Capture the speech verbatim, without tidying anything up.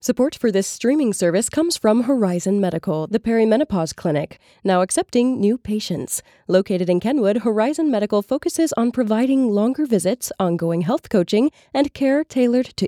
Support for this streaming service comes from Horizon Medical, the perimenopause clinic, now accepting new patients. Located in Kenwood, Horizon Medical focuses on providing longer visits, ongoing health coaching, and care tailored to